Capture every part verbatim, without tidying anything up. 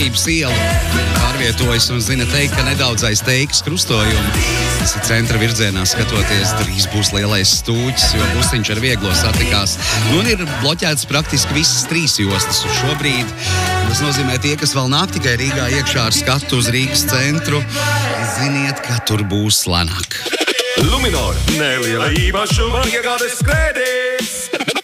Ielu pārvietojas un zina teikt, ka nedaudzais teikas krustojumu. Tas ir centra virzienā skatoties, drīz būs lielais stūķis, jo busiņš ar vieglo satikās. Nu, un ir bloķētas praktiski visas trīs jostas uz šobrīd. Tas nozīmē tie, kas vēl nāk tikai Rīgā iekšā ar skatu uz Rīgas centru. Ziniet, ka tur būs lēnāk. Luminor, neliela īpašuma iegādes kredīts.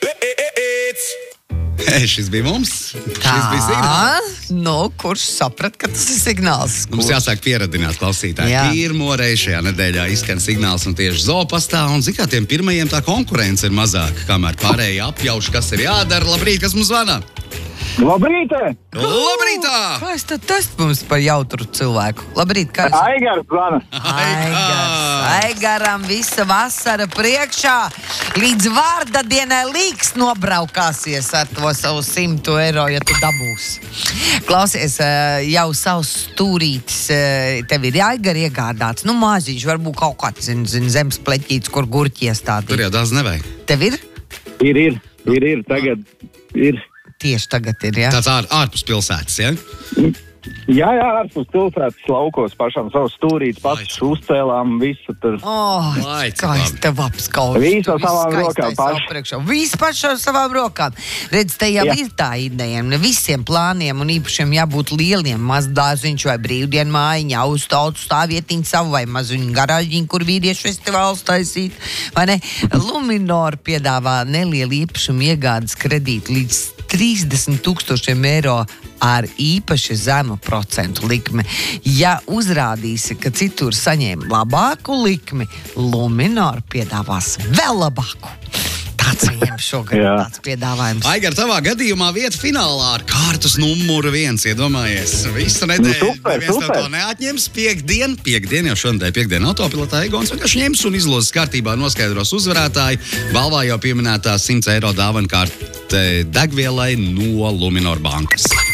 Hey, šis bija mums. Tā, šis bija signāls. Nu, kurš saprat, ka tas ir signāls? Mums jāsāk pieradināt klausītāji. Jā. Pirmo reizi šajā nedēļā izskan signāls un tieši zoopastā. Un zin kā, tiem pirmajiem tā konkurence ir mazāka, kamēr pārējie apjauš, kas ir jādara. Labrīt, kas mums zvana? Labrīt! Labrītā! Kas tad tas mums par jautru cilvēku? Labrīt, kā jūs? Aigars zvana. Aigars. Aigaram visa vasara priekšā. Līdz vārda dienai līks nobraukāsies ar to savu simtu eiro, ja tu dabūsi. Klausies, jau savs stūrītis tev ir Aigari iegādāts. Nu, maziņš, varbūt kaut kāds, zin, zin, zemes pleķīts, kur gurķi iestādīt. Tur jau daudz nevajag. Tev ir? Ir, ir, ir, ir, tagad ir. Tieši tagad ir, jā? Tāds ār, ārpus pilsētas, ja? Jā, jā, ārpus pilsētas laukos pašam savus stūrītus, pašus uzcēlām, visu tur. Oh, Lai, cik skaisti tev apskaužu. Visu ar savām rokām paši. Visu pašu ar savām rokām. Redz, te jau Jā. ir tā ideja. Ne visiem plāniem un īpašiem jābūt lieliem. Maz dārziņš vai brīvdienu mājiņa, uz tautu stāvvietiņu savu vai maziņu garāžiņu, kur vīriešu festivāls taisīt. Vai ne? Luminor piedāvā nelielu īpašumu iegādes kredītu līdz trīsdesmit tūkstošiem eiro ar īpaši zemu procentu likmi. Ja uzrādīsi, ka citur saņēma labāku likmi, Luminor piedāvās vēl labāku. Tāds viņiem šogad Jā. tāds piedāvājums. Aigar, tavā gadījumā vieta finālā ar kārtas numuru viens, iedomājies. Visu nedēļu, Nu, super, neviens tev super. to neatņems. Piekdien, piekdien, jau šodien piekdien autopilotā Egons vienkārši ņems un izlozes kārtībā noskaidros uzvarētāju. Balvā jau pieminētā simts eiro dāvankārte degvielai no Luminor bankas.